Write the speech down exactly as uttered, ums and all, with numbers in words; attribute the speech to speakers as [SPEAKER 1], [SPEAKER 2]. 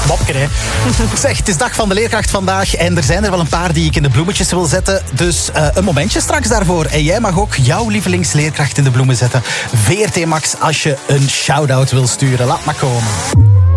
[SPEAKER 1] Mopker, hè. Zeg, het is dag van de leerkracht vandaag en er zijn er wel een paar die ik in de bloemetjes wil zetten. Dus uh, een momentje straks daarvoor. En jij mag ook jouw lievelingsleerkracht in de bloemen zetten. V R T Max als je een shout-out wil sturen. Laat maar komen.